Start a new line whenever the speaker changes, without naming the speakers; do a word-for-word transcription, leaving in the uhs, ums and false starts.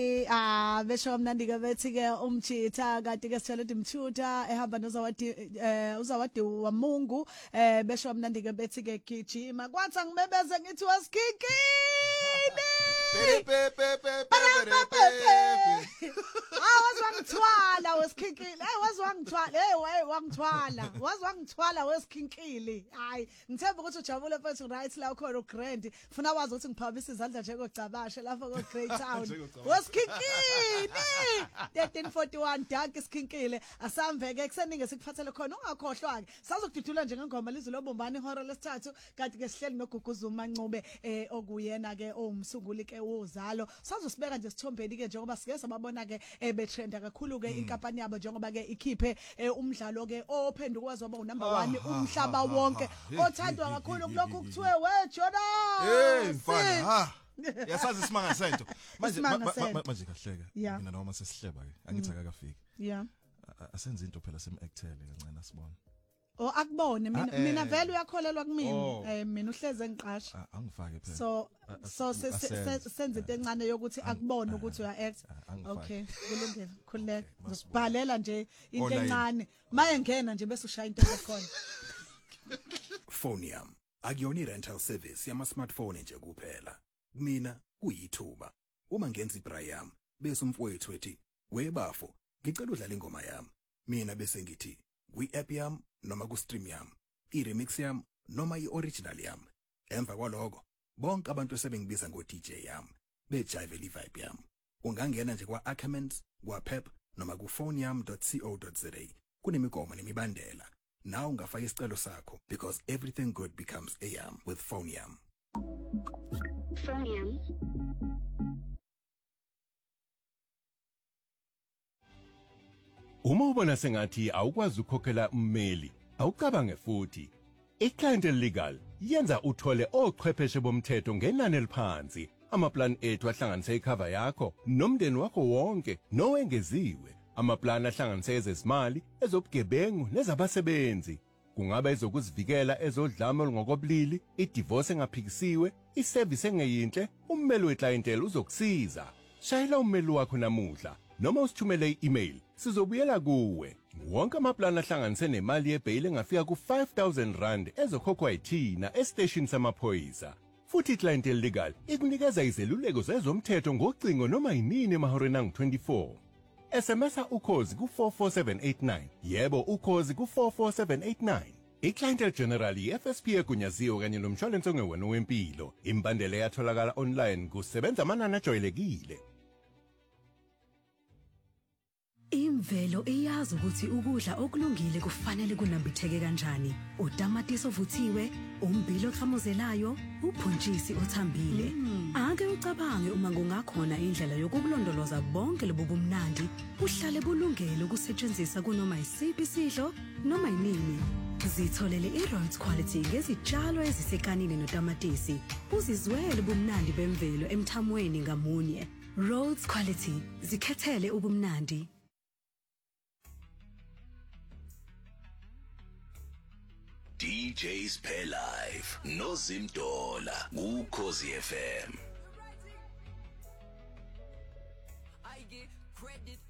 Ah besho mnandi ke bethi ke umchitha kade ke sitshela ukuthi mthutha ehamba nozawadi eh uzawadi wamungu eh besho mnandi ke bethi ke gijima kwathi angimebeze ngithi wasikikini
pepe pepe pepe
awazi wangithwala wesikhinkili hey wazi wangithwala hey way wangithwala wazi wangithwala wesikhinkili hayi ngithemba ukuthi ujabule mfethu right la khona ugrand funa wazi ukuthi ngiphakamisa izandla nje kogcabashe lapha ko Great Town wesikhinkili thirteen forty-one dark isikhinkile asamveke kuseningi sikuphathele khona ungakhohlwa ke sazokududula nje ngengoma lizwe lobumbani ihora lesithathu kanti ke sihleli noGuguzu Mancube eh okuyena ke owumsunguli ke wozalo sazosibeka nje sithombeni ke njengoba sike sababona ke betrenda kakhulu ke inkampani yabo njengoba ke ikhiphe umdlalo ke ophenduka wazoba unumber one umhlaba wonke othandwa kakhulu kulokho kuthiwe we Jordan
hey mfana ha yasazi isimanga sento manje manje kahleka
mina
noma sesihleba ke angithi akakafiki
yeah
asenze into phela sem actele kancane sibona
oh akubone mina mina vele uyakholelwa kumina eh mina uhleze engiqasha
angifake phela
so so senze into encane yokuthi akubone ukuthi uya act okay kulungile khuleka ngizobhalela nje into encane maye ngena nje bese ushaya into lekhona
phone yami akuyona rental service yama smartphone nje kuphela mina kuyithuba uma ngenza ibra yami bese umfowethu ethi webafo ngicela udlala ingoma yami mina bese ngithi kwi-app yami noma ku-stream yami i-remix yami noma i-original yami emva kwaloko bonke abantu sebengibiza ngo-D J yami bejive le-vibe yami ungangena nje kwa-Ackermans kwa-Pep noma ku-phone yami dot co dot za kunemigomo nemibandela nawe ungafaka isicelo sakho because everything good becomes a yam with phone yam
phone yam
Uma ubona sengathi awukwazi ukukhokhela ummeli, awucabange futhi. I-Client Legal yenza uthole ochwepheshe bomthetho ngenani eliphansi. Amaplan ethu ahlanganise icover yakho nomndeni wakho wonke nowengeziwe. Amaplan ahlanganise ezezimali, ezobugebengu nezabasebenzi. Kungaba ezokuzivikela ezodlame olungokobulili, i-divorce engaphikisiwe, i-service engeyinhle, ummeli weclientele uzokusiza. Shayela ummeli wakho namuhla. Noma usithumele i-email sizobuyela kuwe wonke amaplan ahlanganise nemali yebail engafika ku five thousand rand ezokhokhwa yithina estation samaphoyisa futhi Client Legal ikunikeza izeluleko zezomthetho ngocingo noma yinini emahoreni angu twenty-four S M S ukhozi ku four four seven eight nine yebo ukhozi ku four four seven eight nine iClientele General i-F S P egunyaziwe kanye nomshwalense ongewona wempilo imbandela yatholakala online kusebenza amanani ajwayelekile.
Imvelo iyazi ukuthi ukudla okulungile kufanele kunambitheke kanjani. Utamatisi ovuthiwe, ummbila oqhamuzelayo, ubhontshisi othambile. Ake ucabange uma kungakhona indlela yokukulondoloza bonke lobu bumnandi, uhlale bulungile ukusetshenziswa kunoma isiphi isidlo noma yini. Zitholele i-Rhodes Quality ngezitshalo ezisekanini notamatisi. Uzizwele ubumnandi bemvelo emthamweni ngamunye. Rhodes Quality, zikhethele ubumnandi.
D Js Pay Live no Zimdola ku Khosi F M.